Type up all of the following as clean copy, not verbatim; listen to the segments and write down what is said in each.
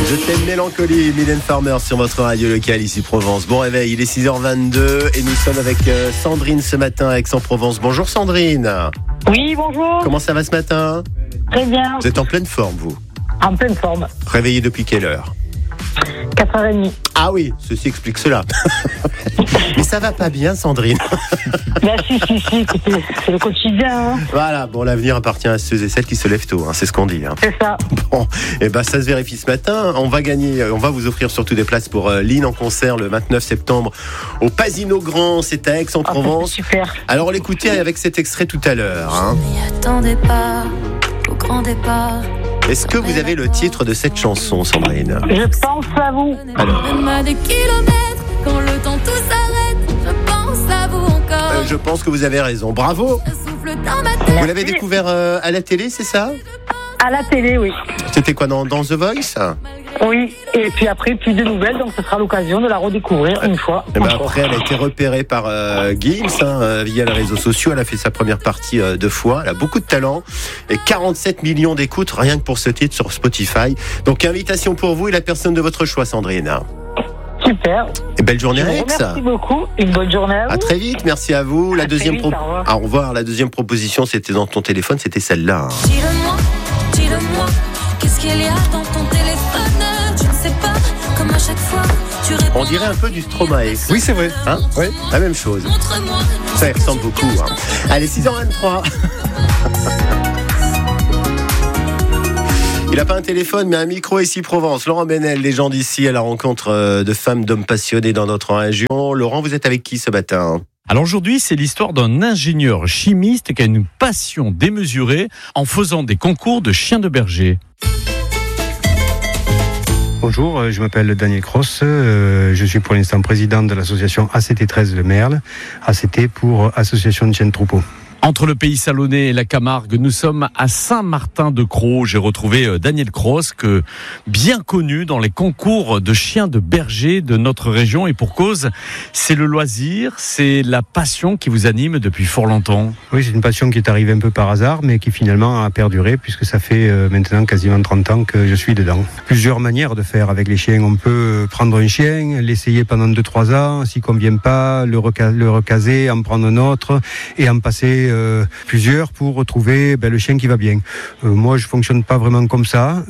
Je t'aime mélancolie, Mylène Farmer sur votre radio locale ici Provence. Bon réveil, il est 6h22 et nous sommes avec Sandrine ce matin à Aix-en-Provence. Bonjour Sandrine. Oui, bonjour. Comment ça va ce matin ? Très bien. Vous êtes en pleine forme vous ? En pleine forme. Réveillé depuis quelle heure ? 4h30. Ah oui, ceci explique cela. Mais ça va pas bien Sandrine. Là, si, écoutez, c'est le quotidien. Hein. Voilà, bon l'avenir appartient à ceux et celles qui se lèvent tôt, c'est ce qu'on dit. C'est ça. Bon, et ça se vérifie ce matin. On va vous offrir surtout des places pour Lynn en concert le 29 septembre au Pasino Grand, c'est à Aix-en-Provence. Super. Alors on l'écoutait avec cet extrait tout à l'heure. Je m'y attendais pas au grand départ. Est-ce que vous avez le titre de cette chanson, Sandrine ? Je pense à vous. Alors. Même des kilomètres, quand le temps tout s'arrête, je pense à vous encore. Je pense que vous avez raison. Bravo ! Un souffle dans ma tête. Vous l'avez découvert à la télé, c'est ça ? À la télé, oui. C'était quoi, dans The Voice ? Oui, et puis après, plus de nouvelles, donc ce sera l'occasion de la redécouvrir une fois. Après, elle a été repérée par Gims via les réseaux sociaux. Elle a fait sa première partie 2 fois. Elle a beaucoup de talent. Et 47 millions d'écoutes, rien que pour ce titre sur Spotify. Donc, invitation pour vous et la personne de votre choix, Sandrine. Super. Et belle journée à Aix. Merci beaucoup. Une bonne journée à vous. À très vite, merci à vous. La deuxième vite, au revoir. au revoir. La deuxième proposition, c'était dans ton téléphone, c'était celle-là. Dis-le-moi, qu'est-ce qu'il y a dans ton téléphone ? Je ne sais pas, comme à chaque fois, tu réponds. On dirait un peu du Stromae. Oui, c'est vrai. Oui, la même chose. Montre-moi. Ça y ressemble beaucoup. Allez, 6h23. Il n'a pas un téléphone, mais un micro ici Provence. Laurent Benel, les gens d'ici à la rencontre de femmes, d'hommes passionnés dans notre région. Laurent, vous êtes avec qui ce matin ? Alors aujourd'hui, c'est l'histoire d'un ingénieur chimiste qui a une passion démesurée en faisant des concours de chiens de berger. Bonjour, je m'appelle Daniel Cross, je suis pour l'instant président de l'association ACT13 de Merle, ACT pour Association de chiens de troupeau. Entre le pays salonnais et la Camargue, nous sommes à Saint-Martin-de-Crau. J'ai retrouvé Daniel Cross, bien connu dans les concours de chiens de berger de notre région. Et pour cause, c'est le loisir, c'est la passion qui vous anime depuis fort longtemps. Oui, c'est une passion qui est arrivée un peu par hasard, mais qui finalement a perduré, puisque ça fait maintenant quasiment 30 ans que je suis dedans. Plusieurs manières de faire avec les chiens. On peut prendre un chien, l'essayer pendant 2-3 ans, s'il ne convient pas, le recaser, en prendre un autre, et en passer plusieurs pour retrouver le chien qui va bien. Moi, je fonctionne pas vraiment comme ça.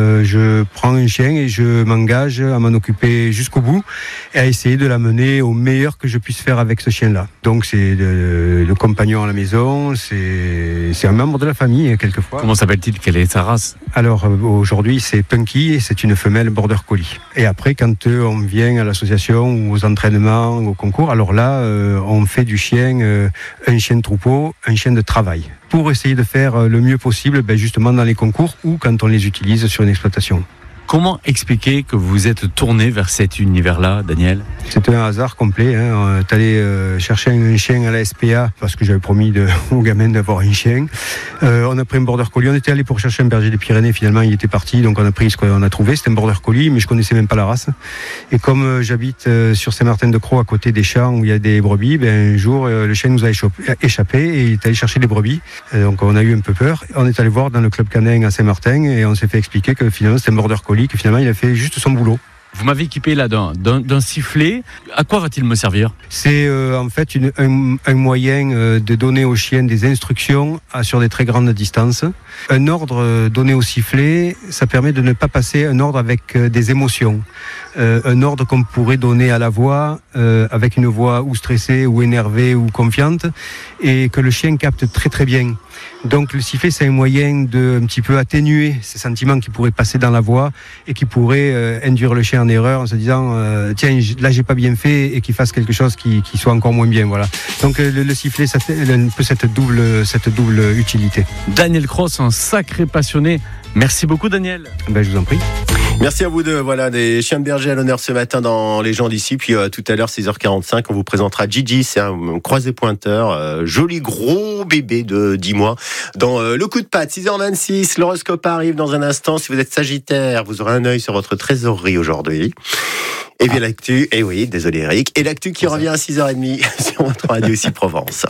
Je prends un chien et je m'engage à m'en occuper jusqu'au bout et à essayer de l'amener au meilleur que je puisse faire avec ce chien-là. Donc, c'est le compagnon à la maison, c'est un membre de la famille, quelquefois. Comment s'appelle-t-il ? Quelle est sa race ? Alors, aujourd'hui, c'est Punky et c'est une femelle border collie. Et après, quand on vient à l'association ou aux entraînements, ou au concours, alors là, on fait du chien, un chien de troupeau, un chien de travail, pour essayer de faire le mieux possible, justement dans les concours ou quand on les utilise sur une exploitation. Comment expliquer que vous êtes tourné vers cet univers-là, Daniel ? C'était un hasard complet. T'es allé chercher un chien à la SPA parce que j'avais promis aux gamins d'avoir un chien. On a pris un border collie. On était allé pour chercher un berger des Pyrénées. Finalement, il était parti. Donc, on a pris ce qu'on a trouvé. C'était un border collie, mais je connaissais même pas la race. Et comme j'habite sur Saint-Martin-de-Crau, à côté des champs où il y a des brebis, un jour, le chien nous a échappé et il est allé chercher les brebis. Donc, on a eu un peu peur. On est allé voir dans le club canin à Saint-Martin et on s'est fait expliquer que finalement, c'était un border collie, que finalement il a fait juste son boulot. Vous m'avez équipé là d'un sifflet. À quoi va-t-il me servir ? C'est en fait un moyen de donner au chien des instructions sur des très grandes distances. Un ordre donné au sifflet, ça permet de ne pas passer un ordre avec des émotions. Un ordre qu'on pourrait donner à la voix, avec une voix ou stressée, ou énervée, ou confiante, et que le chien capte très très bien. Donc le sifflet, c'est un moyen de un petit peu atténuer ces sentiments qui pourraient passer dans la voix et qui pourraient induire le chien en erreur en se disant tiens, là j'ai pas bien fait, et qu'il fasse quelque chose qui soit encore moins bien. Voilà. Donc le sifflet, ça a un peu cette double utilité. Daniel Cross, un sacré passionné. Merci beaucoup, Daniel. Je vous en prie. Merci à vous deux. Voilà, des chiens de berger à l'honneur ce matin dans Les gens d'ici. Puis tout à l'heure, 6h45, on vous présentera Gigi. C'est un croisé pointeur, joli gros bébé de 10 mois. Dans le coup de patte, 6h26, l'horoscope arrive dans un instant. Si vous êtes Sagittaire, vous aurez un œil sur votre trésorerie aujourd'hui. Et bien l'actu, oui, désolé Eric. Et l'actu qui revient à 6h30 sur votre radio ici Provence.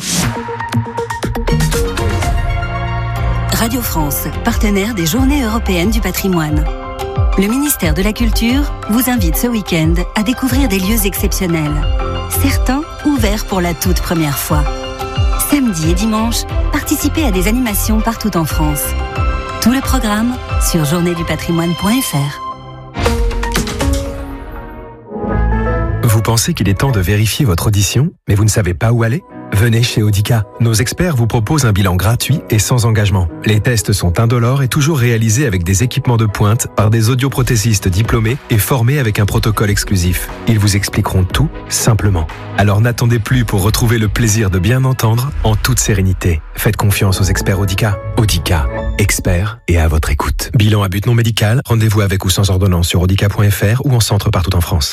Radio France, partenaire des Journées européennes du patrimoine. Le ministère de la Culture vous invite ce week-end à découvrir des lieux exceptionnels. Certains ouverts pour la toute première fois. Samedi et dimanche, participez à des animations partout en France. Tout le programme sur journéedupatrimoine.fr. Vous pensez qu'il est temps de vérifier votre audition, mais vous ne savez pas où aller ? Venez chez Audica. Nos experts vous proposent un bilan gratuit et sans engagement. Les tests sont indolores et toujours réalisés avec des équipements de pointe par des audioprothésistes diplômés et formés avec un protocole exclusif. Ils vous expliqueront tout simplement. Alors n'attendez plus pour retrouver le plaisir de bien entendre en toute sérénité. Faites confiance aux experts Audica. Audica, experts et à votre écoute. Bilan à but non médical, rendez-vous avec ou sans ordonnance sur audica.fr ou en centre partout en France.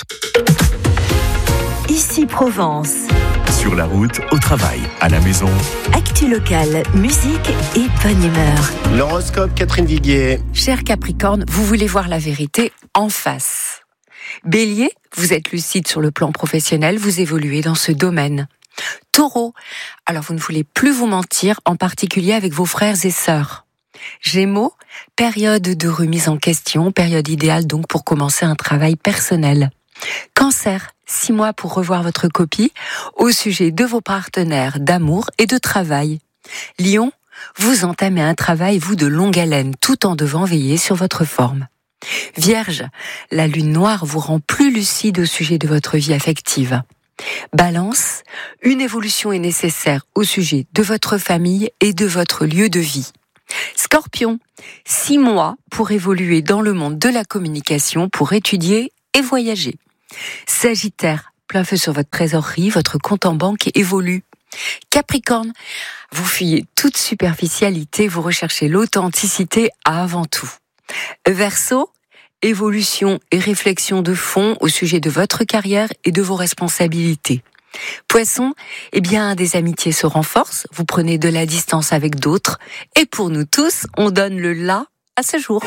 Ici Provence. Sur la route, au travail, à la maison. Actu locale, musique et bonne humeur. L'horoscope, Catherine Viguier. Cher Capricorne, vous voulez voir la vérité en face. Bélier, vous êtes lucide sur le plan professionnel, vous évoluez dans ce domaine. Taureau, alors vous ne voulez plus vous mentir, en particulier avec vos frères et sœurs. Gémeaux, période de remise en question, période idéale donc pour commencer un travail personnel. Cancer, 6 mois pour revoir votre copie au sujet de vos partenaires d'amour et de travail. Lion, vous entamez un travail, vous, de longue haleine, tout en devant veiller sur votre forme. Vierge, la lune noire vous rend plus lucide au sujet de votre vie affective. Balance, une évolution est nécessaire au sujet de votre famille et de votre lieu de vie. Scorpion, 6 mois pour évoluer dans le monde de la communication, pour étudier et voyager. Sagittaire, plein feu sur votre trésorerie, votre compte en banque évolue. Capricorne, vous fuyez toute superficialité, vous recherchez l'authenticité avant tout. Verseau, évolution et réflexion de fond au sujet de votre carrière et de vos responsabilités. Poisson, des amitiés se renforcent, vous prenez de la distance avec d'autres, et pour nous tous, on donne le là à ce jour.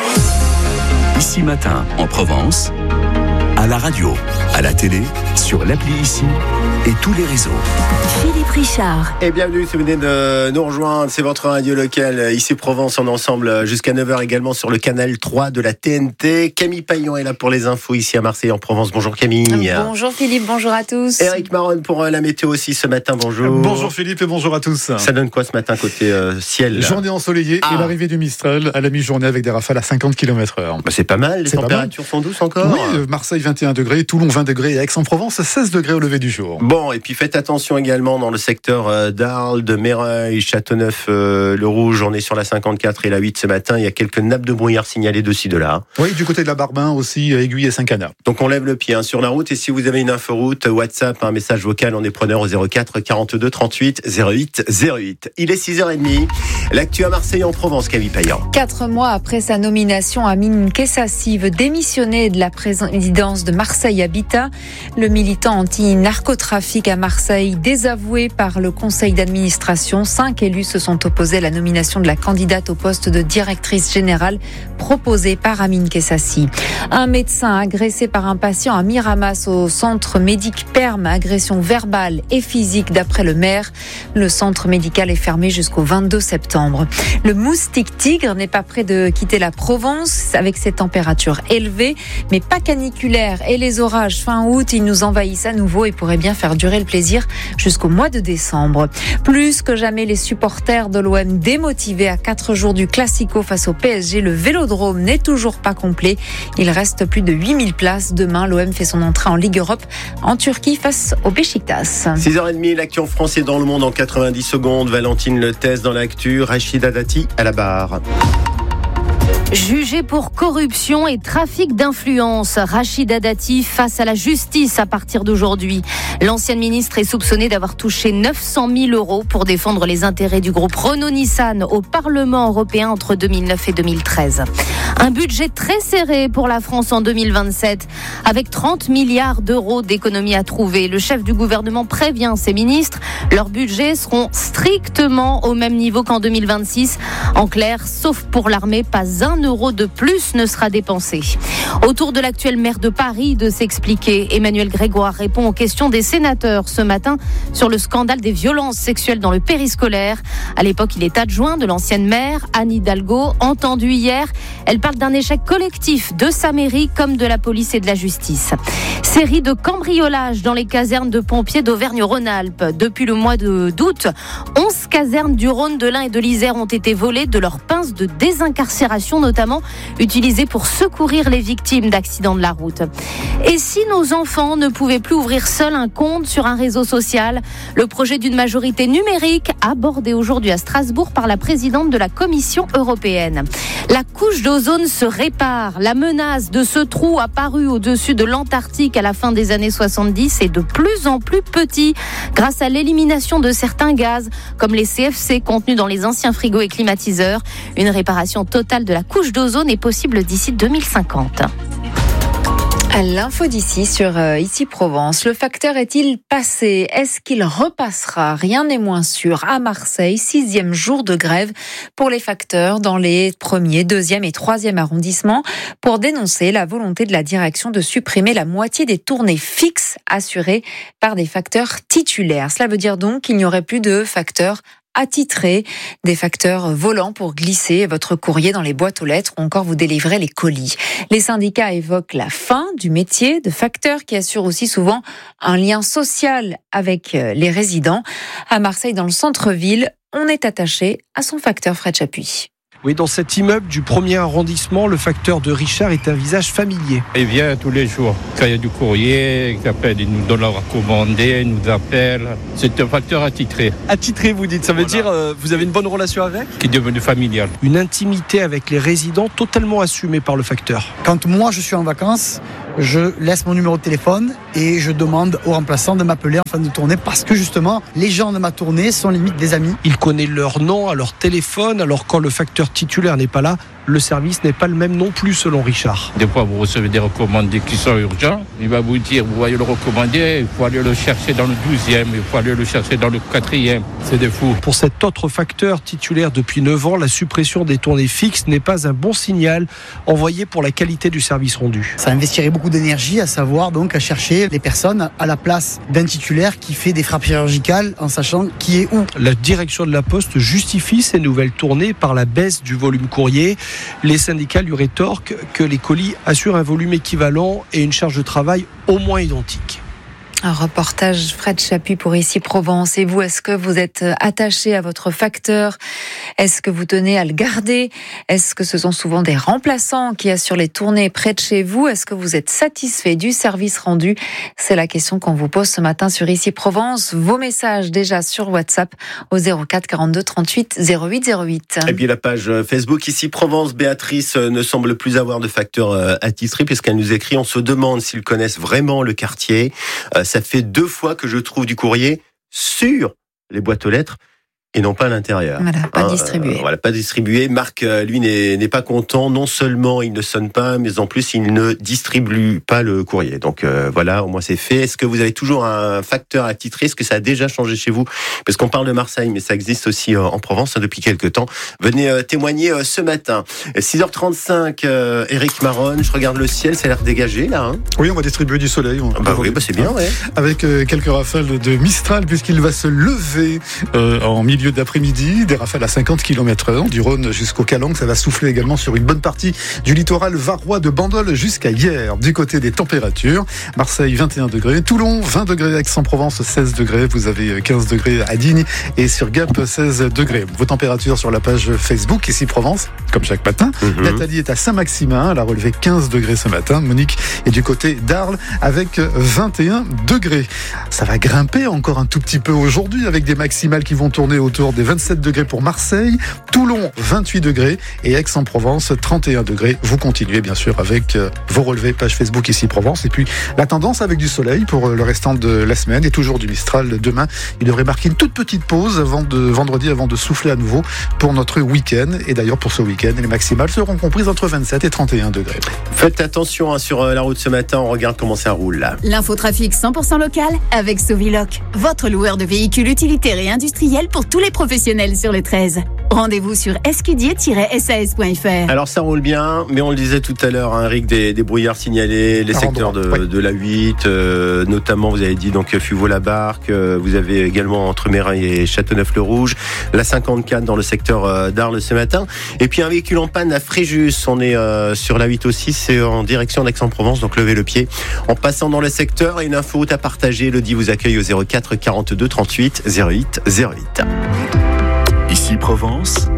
Ici Matin, en Provence, à la radio, à la télé, sur l'appli Ici et tous les réseaux. Philippe Richard. Et bienvenue si vous venez de nous rejoindre, c'est votre radio locale Ici Provence, on est ensemble jusqu'à 9h également sur le canal 3 de la TNT. Camille Paillon est là pour les infos ici à Marseille en Provence. Bonjour Camille. Bonjour Philippe, bonjour à tous. Eric Maron pour la météo aussi ce matin, bonjour. Bonjour Philippe et bonjour à tous. Ça donne quoi ce matin côté ciel? Journée ensoleillée et l'arrivée du Mistral à la mi-journée avec des rafales à 50 km/h. C'est pas mal, les températures sont douces encore. Oui, Marseille 21 degrés, Toulon 20 degrés et Aix-en-Provence 16 degrés au lever du jour. Bon, et puis faites attention également dans le secteur d'Arles, de Méreuil, Châteauneuf-le-Rouge. On est sur la 54 et la 8 ce matin. Il y a quelques nappes de brouillard signalées de ci, de là. Oui, du côté de la Barbin aussi, Aiguille et Saint-Canard. Donc on lève le pied sur la route. Et si vous avez une inforoute, WhatsApp, un message vocal, on est preneur au 04 42 38 08 08. Il est 6h30. L'actu à Marseille en Provence, Camille Payan. 4 mois après sa nomination, Amine Kessassi veut démissionner de la présidence de Marseille Habitat. Le militant anti-narcotrafic à Marseille, désavoué par le conseil d'administration, 5 élus se sont opposés à la nomination de la candidate au poste de directrice générale proposée par Amine Kessassi. Un médecin agressé par un patient à Miramas au centre médic Perm, agression verbale et physique d'après le maire. Le centre médical est fermé jusqu'au 22 septembre. Le moustique tigre n'est pas près de quitter la Provence avec ses températures élevées, mais pas caniculaires, et les orages fin août, ils nous envahissent à nouveau et pourraient bien faire durer le plaisir jusqu'au mois de décembre. Plus que jamais, les supporters de l'OM démotivés à 4 jours du Classico face au PSG. Le Vélodrome n'est toujours pas complet. Il reste plus de 8000 places. Demain, l'OM fait son entrée en Ligue Europe en Turquie face au Beşiktaş. 6h30, l'actu en France et dans le monde en 90 secondes. Valentine Lettès dans l'actu, Rachida Dati à la barre. Jugée pour corruption et trafic d'influence, Rachida Dati face à la justice à partir d'aujourd'hui. L'ancienne ministre est soupçonnée d'avoir touché 900 000 € pour défendre les intérêts du groupe Renault-Nissan au Parlement européen entre 2009 et 2013. Un budget très serré pour la France en 2027, avec 30 milliards d'euros d'économies à trouver. Le chef du gouvernement prévient ses ministres, leurs budgets seront strictement au même niveau qu'en 2026. En clair, sauf pour l'armée, pas un euro de plus ne sera dépensé. Autour de l'actuel maire de Paris de s'expliquer, Emmanuel Grégoire répond aux questions des sénateurs ce matin sur le scandale des violences sexuelles dans le périscolaire. À l'époque, il est adjoint de l'ancienne maire, Anne Hidalgo, entendue hier. Elle parle d'un échec collectif de sa mairie comme de la police et de la justice. Série de cambriolages dans les casernes de pompiers d'Auvergne-Rhône-Alpes. Depuis le mois d'août, 11 casernes du Rhône, de l'Ain et de l'Isère ont été volées de leurs pinces de désincarcération, notamment utilisées pour secourir les victimes d'accidents de la route. Et si nos enfants ne pouvaient plus ouvrir seuls un compte sur un réseau social, le projet d'une majorité numérique abordé aujourd'hui à Strasbourg par la présidente de la Commission européenne. La couche d'ozone se répare. La menace de ce trou apparu au-dessus de l'Antarctique à la fin des années 70 est de plus en plus petit grâce à l'élimination de certains gaz comme les CFC contenus dans les anciens frigos et climatiseurs. Une réparation totale de la couche d'ozone est possible d'ici 2050. À l'info d'ici sur Ici Provence, le facteur est-il passé? Est-ce qu'il repassera? Rien n'est moins sûr. À Marseille, 6e jour de grève pour les facteurs dans les 1er, 2e et 3e arrondissements pour dénoncer la volonté de la direction de supprimer la moitié des tournées fixes assurées par des facteurs titulaires. Cela veut dire donc qu'il n'y aurait plus de facteurs attitrés, des facteurs volants pour glisser votre courrier dans les boîtes aux lettres ou encore vous délivrer les colis. Les syndicats évoquent la fin du métier de facteur qui assure aussi souvent un lien social avec les résidents. À Marseille, dans le centre-ville, on est attaché à son facteur Fred Chapuis. Oui, dans cet immeuble du 1er arrondissement, le facteur de Richard est un visage familier. Il vient tous les jours. Quand il y a du courrier, il nous donne à recommander, il nous appelle. C'est un facteur attitré. Attitré, vous dites. Ça veut dire vous avez une bonne relation avec ? Qui est devenu familial. Une intimité avec les résidents totalement assumée par le facteur. Quand moi je suis en vacances, je laisse mon numéro de téléphone et je demande aux remplaçants de m'appeler en fin de tournée parce que justement, les gens de ma tournée sont limite des amis. Il connaît leur nom, à leur téléphone, alors quand le facteur titulaire n'est pas là, le service n'est pas le même non plus selon Richard. Des fois, vous recevez des recommandés qui sont urgents. Il va vous dire, vous voyez le recommandé, il faut aller le chercher dans le 12e, il faut aller le chercher dans le 4e. C'est des fous. Pour cet autre facteur titulaire depuis 9 ans, la suppression des tournées fixes n'est pas un bon signal envoyé pour la qualité du service rendu. Ça investirait beaucoup d'énergie à savoir donc à chercher les personnes à la place d'un titulaire qui fait des frappes chirurgicales en sachant qui est où. La direction de la Poste justifie ces nouvelles tournées par la baisse du volume courrier. Les syndicats lui rétorquent que les colis assurent un volume équivalent et une charge de travail au moins identique. Un reportage Fred Chapuis pour Ici Provence. Et vous, est-ce que vous êtes attaché à votre facteur? Est-ce que vous tenez à le garder? Est-ce que ce sont souvent des remplaçants qui assurent les tournées près de chez vous? Est-ce que vous êtes satisfait du service rendu? C'est la question qu'on vous pose ce matin sur Ici Provence. Vos messages déjà sur WhatsApp au 04 42 38 08 08. Et puis la page Facebook Ici Provence. Béatrice ne semble plus avoir de facteur attitré puisqu'elle nous écrit: on se demande s'ils connaissent vraiment le quartier. Ça fait 2 fois que je trouve du courrier sur les boîtes aux lettres et non pas à l'intérieur. Voilà, pas distribué. Pas distribué. Marc, lui, n'est pas content. Non seulement il ne sonne pas, mais en plus, il ne distribue pas le courrier. Donc voilà, au moins c'est fait. Est-ce que vous avez toujours un facteur attitré? Est-ce que ça a déjà changé chez vous? Parce qu'on parle de Marseille, mais ça existe aussi en Provence depuis quelques temps. Venez témoigner ce matin. 6h35, Éric Maronne, je regarde le ciel, ça a l'air dégagé là. Hein, oui, on va distribuer du soleil. Oui, c'est bien, ouais. Avec quelques rafales de Mistral, puisqu'il va se lever en milieu d'après-midi, des rafales à 50 km/h, du Rhône jusqu'au Calanque. Ça va souffler également sur une bonne partie du littoral varois de Bandol jusqu'à hier. Du côté des températures, Marseille 21 degrés, Toulon 20 degrés, Aix-en-Provence 16 degrés, vous avez 15 degrés à Digne et sur Gap 16 degrés. Vos températures sur la page Facebook Ici Provence, comme chaque matin. Nathalie est à Saint-Maximin, elle a relevé 15 degrés ce matin. Monique est du côté d'Arles avec 21 degrés. Ça va grimper encore un tout petit peu aujourd'hui avec des maximales qui vont tourner autour des 27 degrés pour Marseille, Toulon 28 degrés et Aix-en-Provence 31 degrés. Vous continuez bien sûr avec vos relevés page Facebook Ici Provence et puis la tendance avec du soleil pour le restant de la semaine et toujours du Mistral demain. Il devrait marquer une toute petite pause vendredi avant de souffler à nouveau pour notre week-end. Et d'ailleurs pour ce week-end, les maximales seront comprises entre 27 et 31 degrés. Faites attention sur la route ce matin, on regarde comment ça roule là. L'infotrafic 100% local avec Soviloc, votre loueur de véhicules utilitaires et industriels pour tous les professionnels sur le 13. Rendez-vous sur escudier-sas.fr. Alors ça roule bien, mais on le disait tout à l'heure, Rick, des brouillards signalés, les secteurs de la 8, notamment vous avez dit donc Fuveau-la-Barque, vous avez également entre Mérin et Châteauneuf-le-Rouge, la 54 dans le secteur d'Arles ce matin, et puis un véhicule en panne à Fréjus, on est sur la 8 aussi, c'est en direction d'Aix-en-Provence, donc levez le pied en passant dans le secteur, et une info à partager, Elodie vous accueille au 04 42 38 08 08. Ici Provence.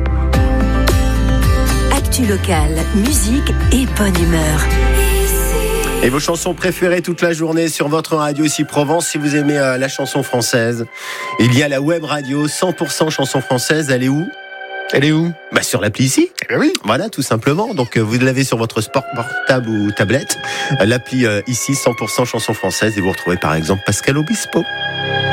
Actu locale, musique et bonne humeur. Et vos chansons préférées toute la journée sur votre radio ici Provence. Si vous aimez la chanson française, il y a la web radio 100% chanson française. Elle est où ? Sur l'appli ici. Oui. Voilà, tout simplement. Donc vous l'avez sur votre sport portable ou tablette. L'appli ici 100% chanson française et vous retrouvez par exemple Pascal Obispo.